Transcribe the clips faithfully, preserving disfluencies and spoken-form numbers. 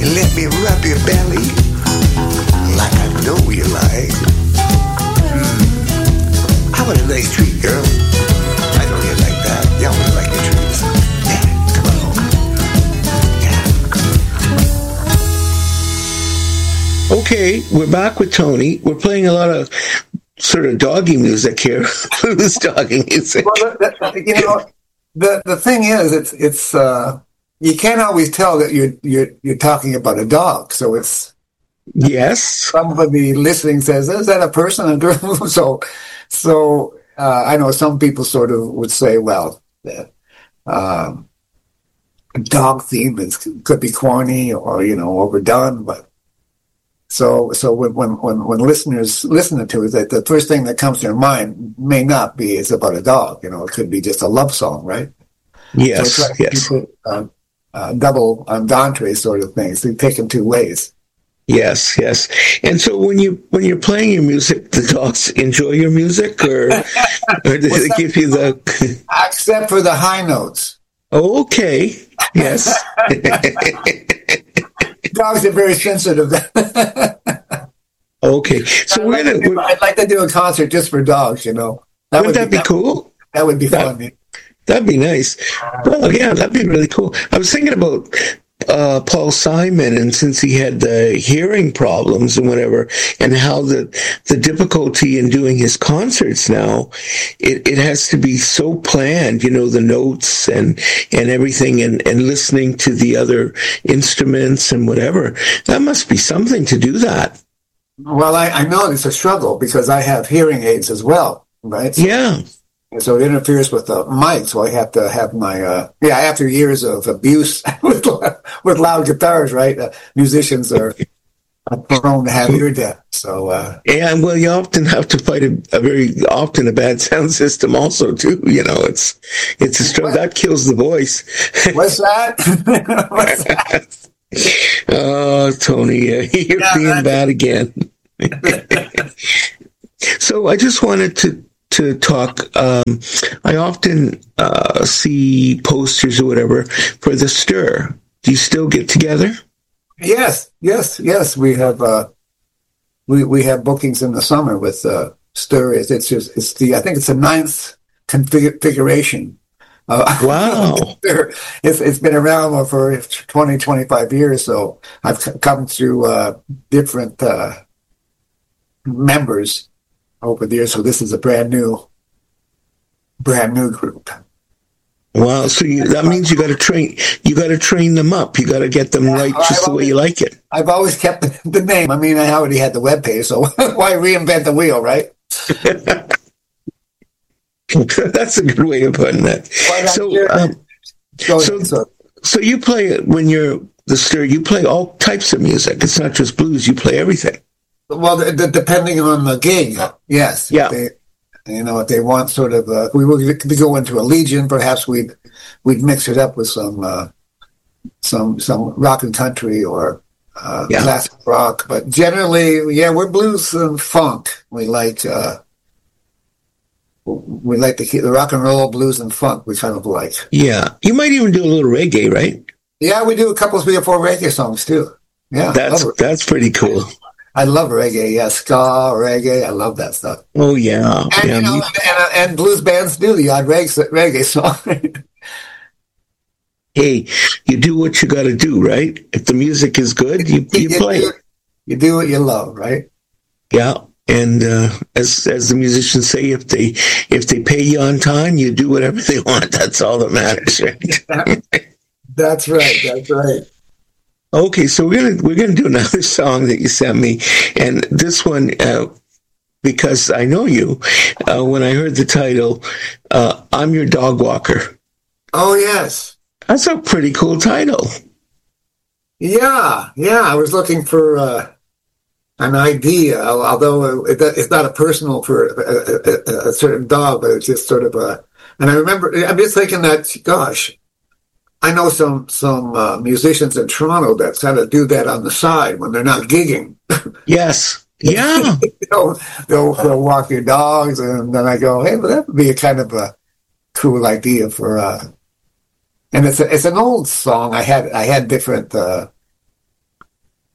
and let me rub your belly like I know you like. Mm. How about a nice treat, girl? I know you like that. Y'all would like your treats. Yeah, come on. Yeah. Okay, we're back with Tony. We're playing a lot of sort of doggy music here. Blues doggy music. Well, the, the, you know, the the thing is, it's it's uh, you can't always tell that you're you're you're talking about a dog. So it's yes. Somebody listening says, "Is that a person?" so so uh, I know some people sort of would say, "Well, that um, dog theme is could be corny or you know overdone," but. So, so when, when, when listeners listen to it, that the first thing that comes to their mind may not be it's about a dog. You know, it could be just a love song, right? Yes, so it's like yes. People, uh, uh, double entendre sort of things. They take them two ways. Yes, yes. And so when you when you're playing your music, the dogs enjoy your music, or or do they give you the? Except for the high notes. Okay. Yes. Dogs are very sensitive. Okay, so I'd we're like, gonna. do, I'd like to do a concert just for dogs. You know, that wouldn't would that be, be cool? That would be that, fun. That'd be nice. Well, yeah, that'd be really cool. I was thinking about uh, Paul Simon, and since he had the hearing problems and whatever, and how the the difficulty in doing his concerts now, it, it has to be so planned, you know, the notes and and everything, and, and listening to the other instruments and whatever. That must be something to do that. Well, I, I know it's a struggle because I have hearing aids as well, right? So, yeah. So it interferes with the mic, so I have to have my, uh, yeah, after years of abuse with, with loud guitars, right? Uh, musicians are prone to have ear death, so. Uh, yeah, well, you often have to fight a, a very, often a bad sound system also, too. You know, it's, it's a struggle. That kills the voice. What's that? What's that? Oh, Tony, uh, you're yeah, being bad again. So I just wanted to, to talk. Um, I often uh, see posters or whatever for the Stir. Do you still get together? Yes, yes, yes. We have uh, we we have bookings in the summer with uh, Stir. It's, it's just it's the I think it's the ninth configuration. Uh, wow, it's it's been around for twenty, twenty-five years. So I've come through uh, different uh, members over the years, so this is a brand new, brand new group. Wow! So you, that means you got to train. You got to train them up. You got to get them yeah, right, just I've the always, way you like it. I've always kept the name. I mean, I already had the webpage, so why reinvent the wheel, right? That's a good way of putting that. So, um, so, so, so you play when you're the Stir. You play all types of music. It's not just blues. You play everything. Well, the, the, depending on the gig, yes. Yeah. They, you know, if they want sort of, uh, we would go into a Legion, perhaps we'd we'd mix it up with some uh, some some rock and country or uh, yeah. classic rock. But generally, yeah, we're blues and funk. We like uh, we like the the rock and roll, blues and funk. We kind of like. Yeah, you might even do a little reggae, right? Yeah, we do a couple, three or four reggae songs too. Yeah, that's that's pretty cool. I love reggae, yeah, ska, reggae. I love that stuff. Oh yeah, and, yeah, you know, me- and, and blues bands do the odd reggae, reggae song. Hey, you do what you got to do, right? If the music is good, you you, you play do, it. You do what you love, right? Yeah, and uh, as as the musicians say, if they if they pay you on time, you do whatever they want. That's all that matters, right? That's right. That's right. Okay, so we're gonna we're gonna do another song that you sent me, and this one uh, because I know you. Uh, when I heard the title, uh, "I'm Your Dog Walker." Oh yes, that's a pretty cool title. Yeah, yeah. I was looking for uh, an idea, although it's not a personal for a, a, a certain dog, but it's just sort of a. And I remember, I'm just thinking that, gosh. I know some some uh, musicians in Toronto that kind of do that on the side when they're not gigging. Yes, yeah. they'll, they'll, they'll walk your dogs, and then I go, hey, well, that would be a kind of a cool idea for. Uh... And it's a, it's an old song. I had I had different uh,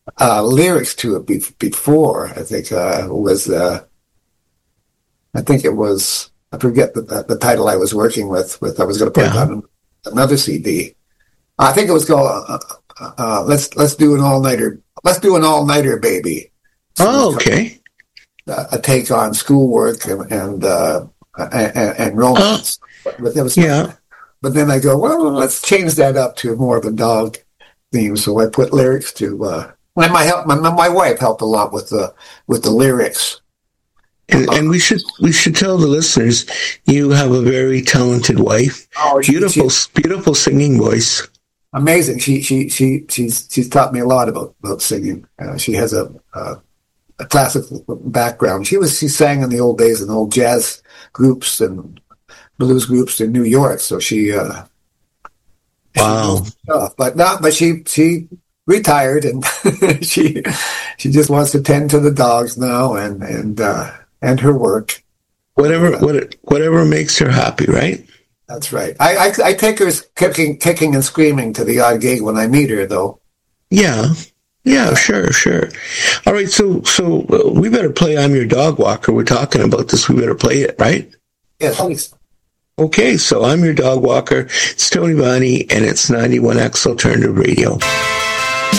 uh, lyrics to it be- before. I think uh, was uh, I think it was I forget the, the, the title I was working with. With I was going to put Yeah. it on another C D. I think it was called uh, uh, uh, "Let's Let's Do an All Nighter." Let's do an all nighter, baby. So Oh, okay. a take on schoolwork and and, uh, and, and romance. Oh. But there was yeah. But then I go, well, let's change that up to more of a dog theme. So I put lyrics to. Uh, and my help, my my wife helped a lot with the with the lyrics. And, and we should we should tell the listeners you have a very talented wife. Oh, she, beautiful, she, beautiful singing voice. Amazing. She she she she's she's taught me a lot about about singing. Uh, she has a, a a classical background. She was she sang in the old days in old jazz groups and blues groups in New York. So she uh, wow. She but not but she she retired and she she just wants to tend to the dogs now and and uh, and her work. Whatever uh, what whatever makes her happy, right? That's right. I, I I take her kicking kicking and screaming to the odd gig when I meet her, though. Yeah. Yeah, sure, sure. All right, so so uh, we better play I'm Your Dog Walker. We're talking about this. We better play it, right? Yeah, please. Okay, so I'm Your Dog Walker. It's Tony Vani, and it's ninety-one X Alternative Radio.